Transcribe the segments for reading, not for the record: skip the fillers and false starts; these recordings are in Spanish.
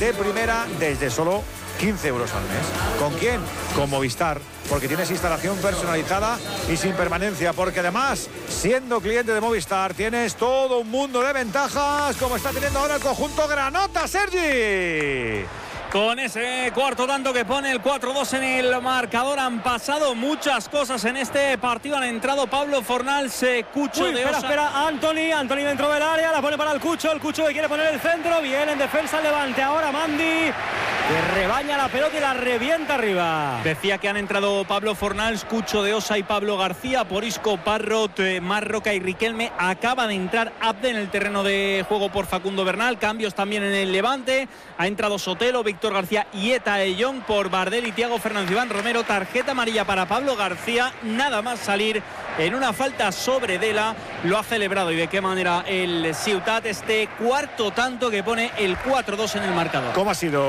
de primera desde solo 15 euros al mes. ¿Con quién? Con Movistar, porque tienes instalación personalizada y sin permanencia, porque además, siendo cliente de Movistar, tienes todo un mundo de ventajas, como está teniendo ahora el conjunto Granota, Sergi. Con ese cuarto tanto que pone el 4-2 en el marcador, han pasado muchas cosas en este partido. Han entrado Pablo Fornals, Cucho de Osa. Espera, Anthony dentro del área, la pone para el Cucho que quiere poner el centro, viene en defensa, Levante ahora Mandi, que rebaña la pelota y la revienta arriba. Decía que han entrado Pablo Fornals, Cucho de Osa y Pablo García, por Isco, Parrot, Marroca y Riquelme. Acaba de entrar Abde en el terreno de juego por Facundo Bernal. Cambios también en el Levante. Ha entrado Sotelo, Víctor García y Eta Ellón por Bardel y Thiago Fernández. Iván Romero, tarjeta amarilla para Pablo García, nada más salir en una falta sobre Dela. Lo ha celebrado, y de qué manera el Ciutat, este cuarto tanto que pone el 4-2 en el marcador. ¿Cómo ha sido,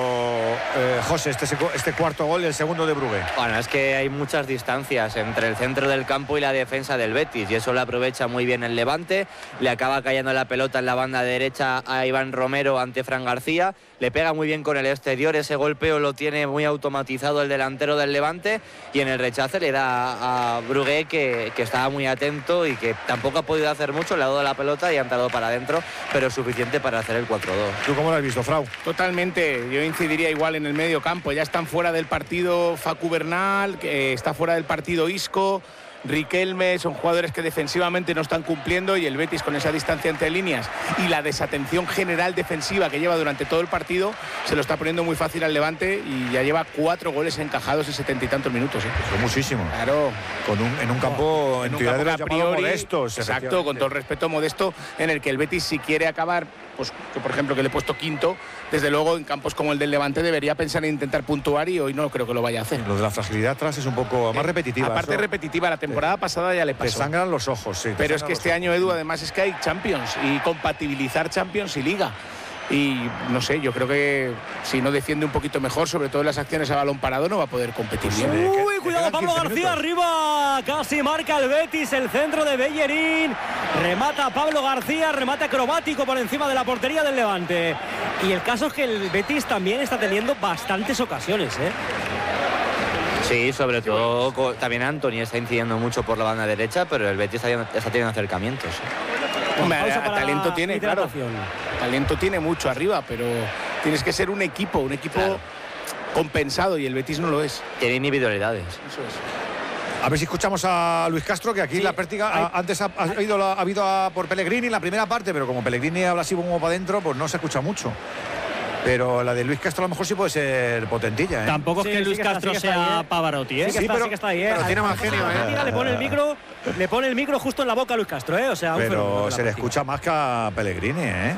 José, este cuarto gol y el segundo de Brugué? Bueno, es que hay muchas distancias entre el centro del campo y la defensa del Betis, y eso lo aprovecha muy bien el Levante. Le acaba cayendo la pelota en la banda derecha a Iván Romero ante Fran García. Le pega muy bien con el exterior, ese golpeo lo tiene muy automatizado el delantero del Levante, y en el rechace le da a Brugué, que estaba muy atento y que tampoco ha podido hacer mucho. Le ha dado la pelota y ha entrado para adentro, pero suficiente para hacer el 4-2. ¿Tú cómo lo has visto, Frau? Totalmente, yo incidiría igual en el medio campo. Ya están fuera del partido Facu Bernal, que está fuera del partido Isco, Riquelme. Son jugadores que defensivamente no están cumpliendo, y el Betis, con esa distancia entre líneas y la desatención general defensiva que lleva durante todo el partido, se lo está poniendo muy fácil al Levante, y ya lleva 4 goles encajados en 70 y tantos minutos. Fue muchísimo. Claro. En un campo, en un campo a priori, modestos. Exacto, con todo el respeto, modesto, en el que el Betis, si quiere acabar, pues que por ejemplo que le he puesto quinto, desde luego en campos como el del Levante debería pensar en intentar puntuar, y hoy no creo que lo vaya a hacer. Lo de la fragilidad atrás es un poco más repetitiva. Aparte repetitiva, la temporada pasada ya le pasó. Te sangran los ojos, sí. Pero es que este año, Edu, además es que hay Champions, y compatibilizar Champions y Liga. Y no sé, yo creo que si no defiende un poquito mejor, sobre todo en las acciones a balón parado, no va a poder competir bien. Uy, cuidado, Pablo García arriba, casi marca el Betis, el centro de Bellerín, remata Pablo García, remate acrobático por encima de la portería del Levante. Y el caso es que el Betis también está teniendo bastantes ocasiones, Sí, sobre todo también Anthony está incidiendo mucho por la banda derecha, pero el Betis está teniendo acercamientos. Hombre, talento tiene, claro. Talento tiene mucho arriba, pero tienes que ser un equipo claro, compensado, y el Betis no lo es. Tiene individualidades. Eso es. A ver si escuchamos a Luis Castro, que aquí la práctica antes ha habido por Pellegrini en la primera parte, pero como Pellegrini habla así como para adentro, pues no se escucha mucho. Pero la de Luis Castro a lo mejor sí puede ser potentilla, ¿eh? Tampoco es que Luis Castro sea Pavarotti, ¿eh? Sí que está ahí, ¿eh? Pero tiene más genio, ¿eh? Mira, le pone el micro justo en la boca a Luis Castro, ¿eh? O sea, pero se le escucha más que a Pellegrini, ¿eh?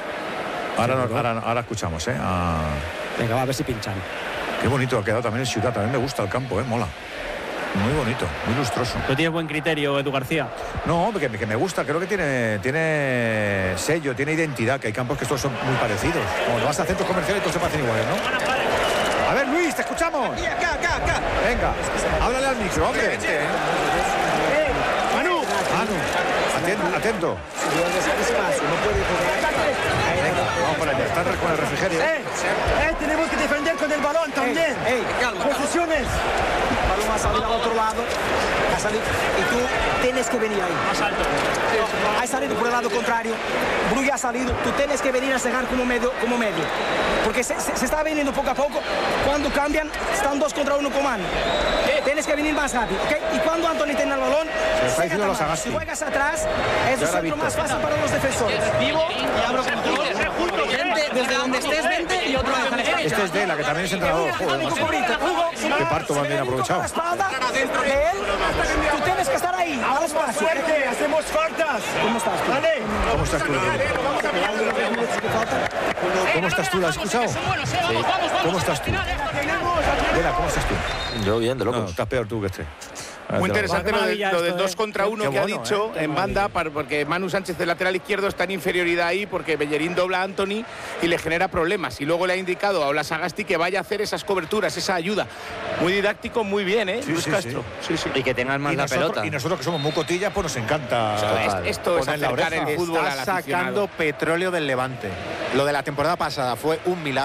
Ahora escuchamos, ¿eh? Venga, va a ver si pinchan. Qué bonito ha quedado también el Ciutat. También me gusta el campo, ¿eh? Mola. Muy bonito, muy lustroso. ¿Tú tienes buen criterio, Edu García? No, que me gusta. Creo que tiene sello, tiene identidad, que hay campos que estos son muy parecidos. Cuando vas a centros comerciales todos se parecen iguales, ¿no? A ver, Luis, te escuchamos. Acá. Venga, háblale al micro, hombre. Manu, atento. Venga, vamos para allá. Están con el refrigerio. Tenemos que defender con el balón también. Posiciones. El balón va a salir al otro lado. Va a salir. Y tú tienes que venir ahí. Más alto. Ha salido por el lado contrario. Brugué ha salido. Tú tienes que venir a cegar como medio. Porque se está viniendo poco a poco. Cuando cambian, están 2 contra 1 con mano. Tienes que venir más rápido, ¿ok? Y cuando Anthony tiene el balón, si juegas atrás, es el centro más fácil para los defensores. Vivo y abro control. Desde donde estés, vente y otro déjale. Este es Dela, que también es entrenador. Qué parto más bien aprovechado. Tú tienes que estar ahí, al espacio. Hacemos faltas. ¿Cómo estás tú? ¿Cómo estás tú? ¿Cómo estás tú? ¿La has escuchado? Sí. ¿Cómo estás tú? Dela, ¿cómo estás tú? Yo bien, de locos. No, estás peor tú que este. Muy interesante lo del 2 contra 1 que ha dicho en banda, maravilla. Porque Manu Sánchez, el lateral izquierdo, está en inferioridad ahí, porque Bellerín dobla a Anthony y le genera problemas. Y luego le ha indicado a Ola Sagasti que vaya a hacer esas coberturas, esa ayuda. Muy didáctico, muy bien, ¿eh? Luis Castro. Sí. Y que tengan más la pelota. Y nosotros que somos muy cotillas, pues nos encanta. Esto es acercar el fútbol al aficionado. Está sacando petróleo del Levante. Lo de la temporada pasada fue un milagro.